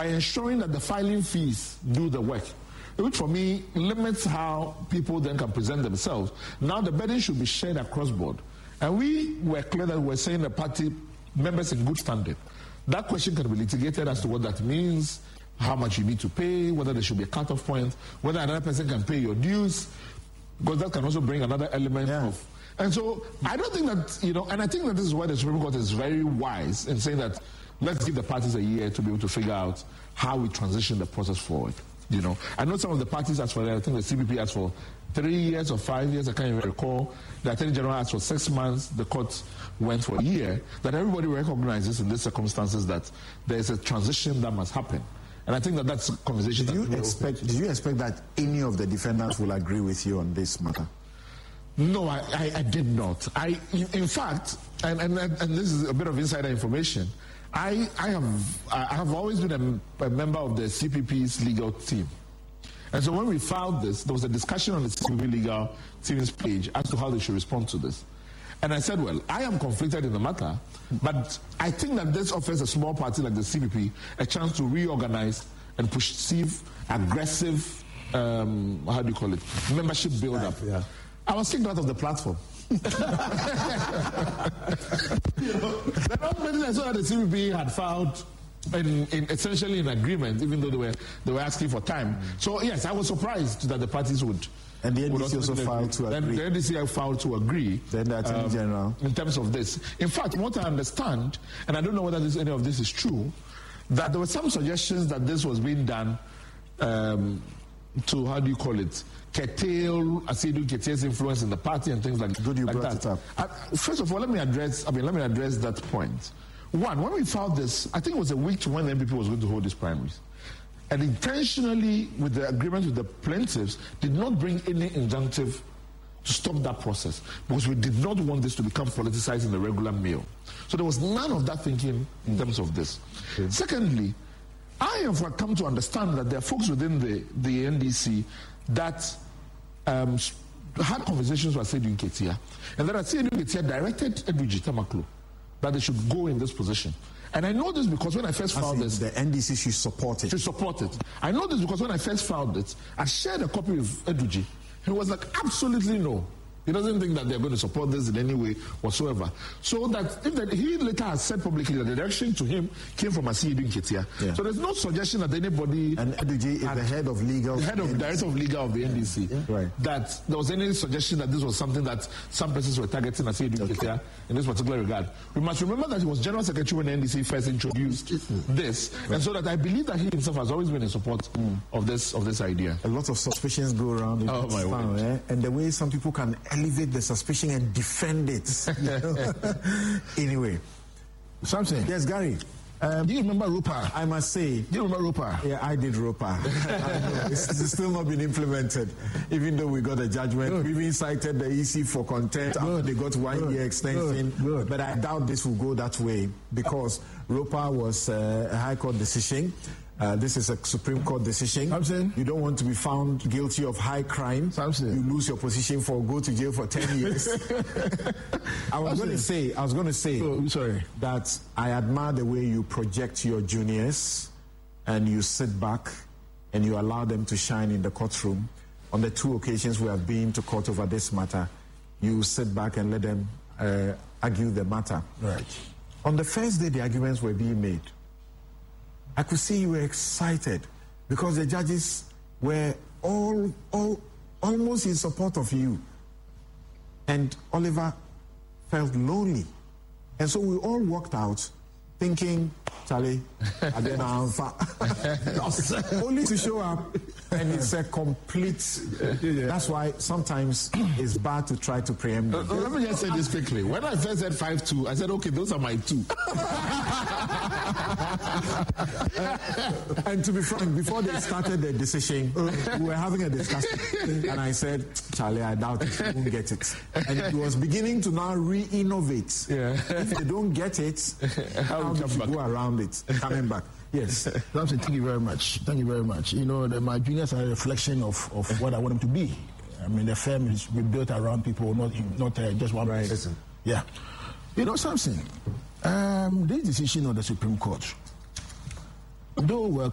by ensuring that the filing fees do the work, which for me limits how people then can present themselves. Now the burden should be shared across board. And we were clear that we were saying the party members in good standing. That question can be litigated as to what that means, how much you need to pay, whether there should be a cut-off point, whether another person can pay your dues, because that can also bring another element of... And so I don't think that, and I think that this is why the Supreme Court is very wise in saying that let's give the parties a year to be able to figure out how we transition the process forward. I know some of the parties asked for, I think the CPP asked for 3 years or 5 years, I can't even recall. The Attorney General asked for 6 months, the court went for a year. That everybody recognizes in these circumstances that there is a transition that must happen. And I think that that's a conversation. Do you expect that any of the defendants will agree with you on this matter? No, I did not. In fact, and this is a bit of insider information, I have always been a member of the CPP's legal team. And so when we filed this, there was a discussion on the CPP legal team's page as to how they should respond to this. And I said, well, I am conflicted in the matter, but I think that this offers a small party like the CPP a chance to reorganize and perceive aggressive, membership build-up. Yeah. I was kicked out of the platform. The moment I saw that the CPP had filed essentially in agreement, even though they were asking for time. So yes, I was surprised that the parties would. And the NDC also filed to agree. The NDC filed to agree. Then the Attorney General. In terms of this. In fact, what I understand, and I don't know whether any of this is true, that there were some suggestions that this was being done to, curtail Asiedu Nketiah's influence in the party and things like that. Good you brought it up. First of all, let me address that point. One, when we filed this, I think it was a week to when the NPP was going to hold these primaries. And intentionally, with the agreement with the plaintiffs, did not bring any injunctive to stop that process, because we did not want this to become politicized in the regular mail. So there was none of that thinking in terms of this. Okay. Secondly, I have come to understand that there are folks within the NDC that had conversations with Asiedu Nketiah, and that Asiedu Nketiah directed Edwidge Tamaklo that they should go in this position. And I know this because when I first filed this... The NDC should support it. Should support it. I know this because when I first filed it, I shared a copy with Edwidge. He was like, absolutely no. He doesn't think that they're going to support this in any way whatsoever. So that he later has said publicly that the direction to him came from Asiedu Nketiah. Yeah. So there's no suggestion that anybody... And Edwidge is the head of legal... The director of legal of the NDC. Yeah. Right. That there was any suggestion that this was something that some persons were targeting Asiedu Nketiah in this particular regard. We must remember that he was General Secretary when the NDC first introduced this. Right. And so that I believe that he himself has always been in support of this idea. A lot of suspicions go around. Oh, my word. And the way some people can elevate the suspicion and defend it. Anyway. Something. Yes, Gary. Do you remember ROPA? I must say. Do you remember ROPA? Yeah, I did ROPA. It's still not been implemented, even though we got a judgment. Good. We've even cited the EC for contempt after they got 1 year extension. Good. But I doubt this will go that way because ROPA was a High Court decision. This is a Supreme Court decision. Samson. You don't want to be found guilty of high crime. Samson. You lose your position go to jail for 10 years. I was going to say that I admire the way you project your juniors and you sit back and you allow them to shine in the courtroom. On the 2 occasions we have been to court over this matter, you sit back and let them argue the matter. Right. On the first day the arguments were being made, I could see you were excited because the judges were all almost in support of you. And Oliver felt lonely. And so we all walked out thinking, Charlie, only to show up and it's a complete... That's why sometimes it's bad to try to preempt them. Let me just say this quickly. When I first said 5-2, I said, okay, those are my 2. And to be frank, before they started the decision, we were having a discussion. And I said, Charlie, I doubt it, you won't get it. And it was beginning to now re-innovate. Yeah. If they don't get it, how do you go around it? Coming back. Yes. Thank you very much. Thank you very much. You know, my juniors are a reflection of what I want them to be. I mean, the firm is built around people, not just one person. Yeah. You know something? This decision of the Supreme Court, though